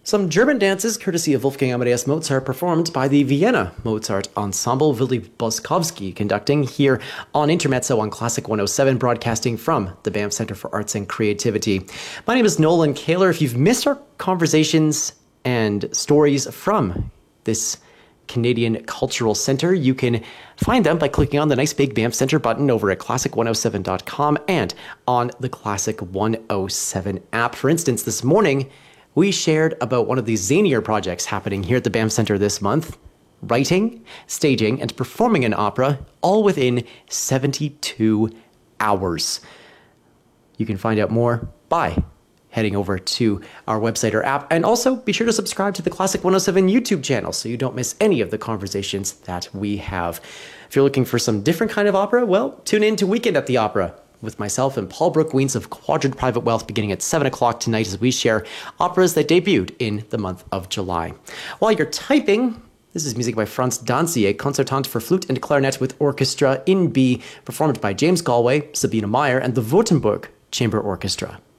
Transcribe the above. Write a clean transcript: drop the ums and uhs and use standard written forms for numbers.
Some German dances, courtesy of Wolfgang Amadeus Mozart, performed by the Vienna Mozart Ensemble, Willy Boskowski conducting here on Intermezzo on Classic 107, broadcasting from the Banff Centre for Arts and Creativity. My name is Nolan Kaler. If you've missed our conversations and stories from this Canadian Cultural Centre, you can find them by clicking on the nice big Banff Centre button over at classic107.com and on the Classic 107 app. For instance, this morning, we shared about one of the zanier projects happening here at the Banff Centre this month: writing, staging, and performing an opera, all within 72 hours. You can find out more by heading over to our website or app, and also be sure to subscribe to the Classic 107 YouTube channel so you don't miss any of the conversations that we have. If you're looking for some different kind of opera, well, tune in to Weekend at the Opera with myself and Paul Brooke Wiens of Quadrant Private Wealth beginning at 7 o'clock tonight as we share operas that debuted in the month of July. While you're typing, this is music by Franz Danzier, Concertante for Flute and Clarinet with Orchestra in B, performed by James Galway, Sabina Meyer, and the Württemberg Chamber Orchestra.